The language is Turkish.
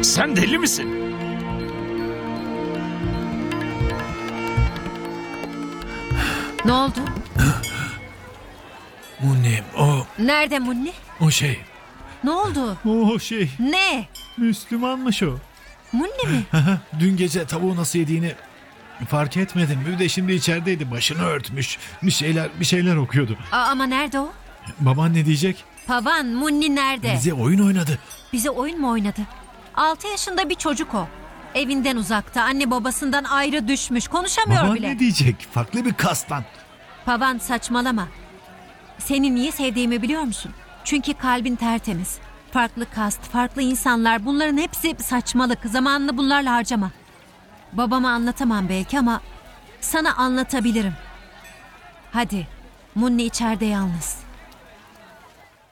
Sen deli misin? Ne oldu? Munni, Nerede Munni? o şey. Ne oldu? O şey. Ne? Müslümanmış o. Munni mi? Dün gece tavuğu nasıl yediğini fark etmedim. Bir de şimdi içerideydi. Başını örtmüş. Bir şeyler okuyordu. Ama nerede o? Baban ne diyecek? Pavan, Munni nerede? Bize oyun oynadı. Bize oyun mu oynadı? 6 yaşında bir çocuk o. Evinden uzakta, anne babasından ayrı düşmüş. Konuşamıyor Baban bile. ne diyecek? Farklı bir kastan. Pavan saçmalama. Seni niye sevdiğimi biliyor musun? Çünkü kalbin tertemiz. Farklı kast, farklı insanlar, bunların hepsi saçmalık. Zamanını bunlarla harcama. Babama anlatamam belki ama sana anlatabilirim. Hadi, Munni içeride yalnız.